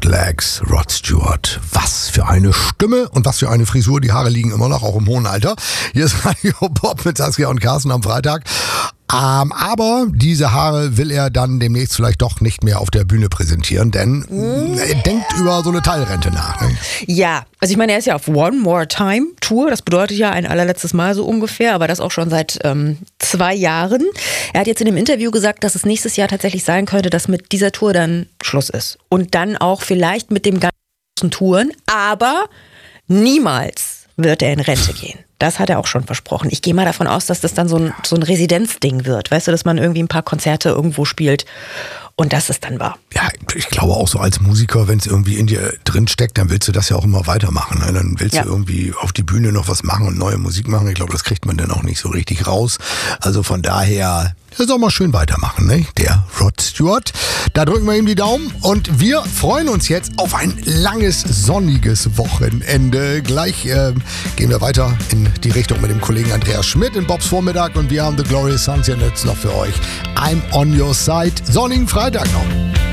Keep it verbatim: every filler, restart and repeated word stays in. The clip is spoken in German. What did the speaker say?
Legs, Rod Stewart. Was für eine Stimme und was für eine Frisur. Die Haare liegen immer noch, auch im hohen Alter. Hier ist Radio Bob mit Saskia und Carsten am Freitag. Ähm, aber diese Haare will er dann demnächst vielleicht doch nicht mehr auf der Bühne präsentieren, denn mm. er denkt über so eine Teilrente nach. Ne? Ja, also ich meine, er ist ja auf One More Time Tour. Das bedeutet ja ein allerletztes Mal so ungefähr, aber das auch schon seit ähm, zwei Jahren. Er hat jetzt in dem Interview gesagt, dass es nächstes Jahr tatsächlich sein könnte, dass mit dieser Tour dann Schluss ist. Und dann auch vielleicht mit dem ganzen Touren, aber niemals wird er in Rente gehen. Das hat er auch schon versprochen. Ich gehe mal davon aus, dass das dann so ein, so ein Residenzding wird. Weißt du, dass man irgendwie ein paar Konzerte irgendwo spielt und das ist dann wahr. Ja, ich glaube auch so als Musiker, wenn es irgendwie in dir drin steckt, dann willst du das ja auch immer weitermachen. Ne? Dann willst ja. du irgendwie auf die Bühne noch was machen und neue Musik machen. Ich glaube, das kriegt man dann auch nicht so richtig raus. Also von daher, der soll mal schön weitermachen, ne? Der Rod Stewart. Da drücken wir ihm die Daumen und wir freuen uns jetzt auf ein langes, sonniges Wochenende. Gleich äh, gehen wir weiter in die Richtung mit dem Kollegen Andreas Schmidt in Bobs Vormittag und wir haben The Glorious Sons jetzt noch für euch. I'm on your side. Sonnigen Freitag noch.